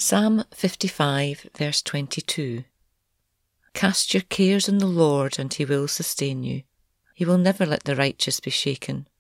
Psalm 55 verse 22. Cast your cares on the Lord and he will sustain you. He will never let the righteous be shaken.